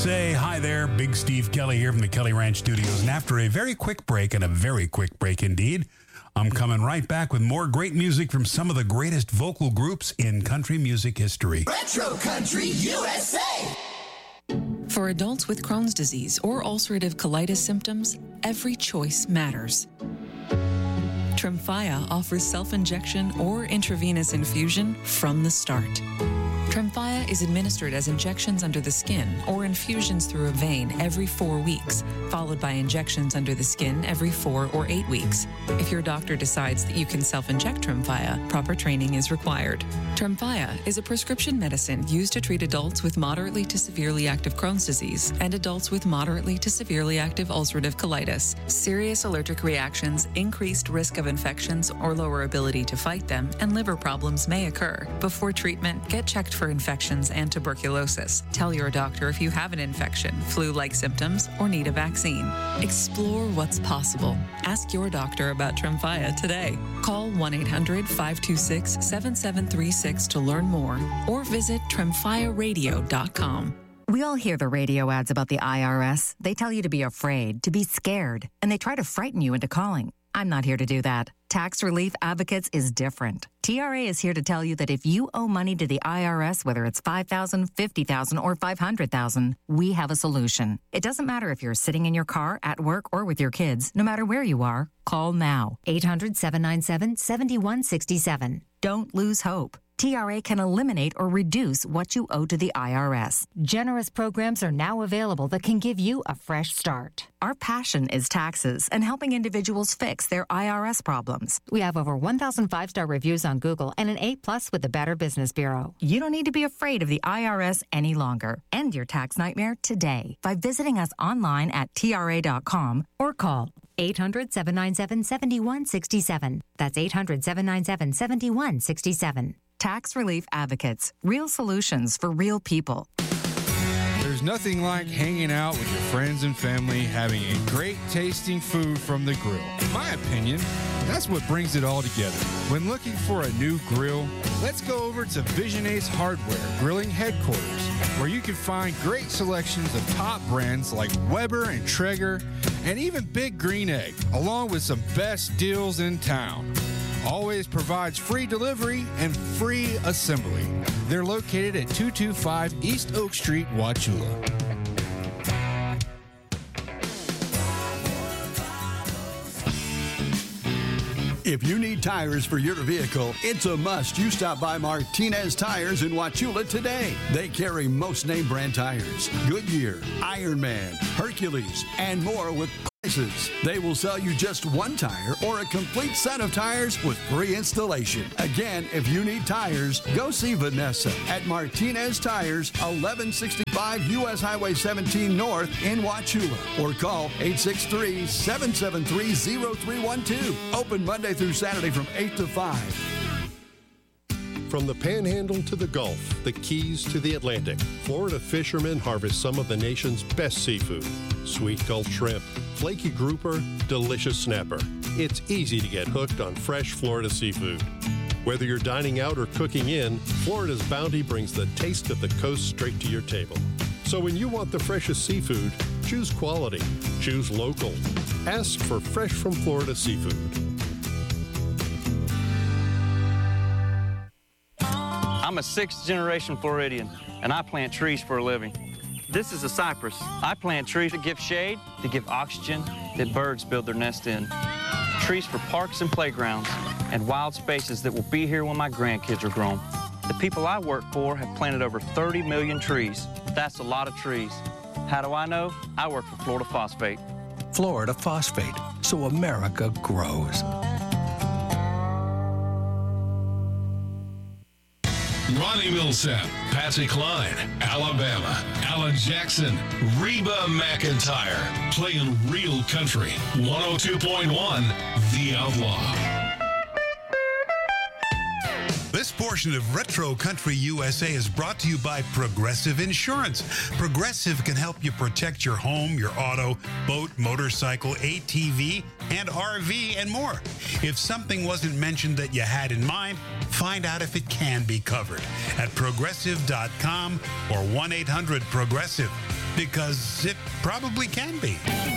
USA. Hi there, Big Steve Kelly here from the Kelly Ranch Studios. And after a very quick break, and a very quick break indeed, I'm coming right back with more great music from some of the greatest vocal groups in country music history. Retro Country USA! For adults with Crohn's disease or ulcerative colitis symptoms, every choice matters. Tremfya offers self-injection or intravenous infusion from the start. Tremfya is administered as injections under the skin or infusions through a vein every 4 weeks, followed by injections under the skin every 4 or 8 weeks. If your doctor decides that you can self-inject Tremfya, proper training is required. Tremfya is a prescription medicine used to treat adults with moderately to severely active Crohn's disease and adults with moderately to severely active ulcerative colitis. Serious allergic reactions, increased risk of infections or lower ability to fight them, and liver problems may occur. Before treatment, get checked for infections and tuberculosis. Tell your doctor if you have an infection, flu-like symptoms, or need a vaccine. Explore what's possible. Ask your doctor about Tremfya today. Call 1-800-526-7736 to learn more or visit tremfyaradio.com. We all hear the radio ads about the IRS. They tell you to be afraid, to be scared, and they try to frighten you into calling. I'm not here to do that. Tax Relief Advocates is different. TRA is here to tell you that if you owe money to the IRS, whether it's $5,000, $50,000, or $500,000, we have a solution. It doesn't matter if you're sitting in your car, at work, or with your kids. No matter where you are, call now. 800-797-7167. Don't lose hope. TRA can eliminate or reduce what you owe to the IRS. Generous programs are now available that can give you a fresh start. Our passion is taxes and helping individuals fix their IRS problems. We have over 1,000 5-star reviews on Google and an A+ with the Better Business Bureau. You don't need to be afraid of the IRS any longer. End your tax nightmare today by visiting us online at TRA.com or call 800-797-7167. That's 800-797-7167. Tax Relief Advocates. Real solutions for real people. There's nothing like hanging out with your friends and family, having a great tasting food from the grill. In my opinion, that's what brings it all together. When looking for a new grill, let's go over to Vision Ace Hardware Grilling Headquarters, where you can find great selections of top brands like Weber and Traeger, and even Big Green Egg, along with some best deals in town. Always provides free delivery and free assembly. They're located at 225 East Oak Street, Wauchula. If you need tires for your vehicle, it's a must you stop by Martinez Tires in Wauchula today. They carry most name brand tires, Goodyear, Ironman, Hercules, and more with prices. They will sell you just one tire or a complete set of tires with free installation. Again, if you need tires, go see Vanessa at Martinez Tires, 1165 U.S. Highway 17 North in Wauchula, or call 863-773-0312. Open Monday through Saturday from 8 to 5. From the Panhandle to the Gulf, the Keys to the Atlantic, Florida fishermen harvest some of the nation's best seafood. Sweet Gulf shrimp, flaky grouper, delicious snapper. It's easy to get hooked on fresh Florida seafood. Whether you're dining out or cooking in, Florida's bounty brings the taste of the coast straight to your table. So when you want the freshest seafood, choose quality, choose local. Ask for Fresh from Florida seafood. I'm a 6th-generation Floridian, and I plant trees for a living. This is a cypress. I plant trees to give shade, to give oxygen that birds build their nest in. Trees for parks and playgrounds, and wild spaces that will be here when my grandkids are grown. The people I work for have planted over 30 million trees. That's a lot of trees. How do I know? I work for Florida Phosphate. Florida Phosphate, so America grows. Ronnie Millsap, Patsy Cline, Alabama, Alan Jackson, Reba McEntire, playing real country. 102.1, The Outlaw. This portion of Retro Country USA is brought to you by Progressive Insurance. Progressive can help you protect your home, your auto, boat, motorcycle, ATV, and RV, and more. If something wasn't mentioned that you had in mind, find out if it can be covered at progressive.com or 1-800-PROGRESSIVE. because it probably can be.